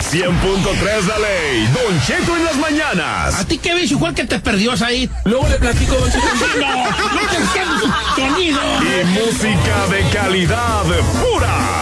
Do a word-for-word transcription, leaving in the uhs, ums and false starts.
cien punto tres La Ley, Don Cheto en las mañanas. ¿A ti qué ves, igual que te perdió ahí? Luego le platico, Don Cheto. No, no te entiendo, sonido. Y música de calidad pura.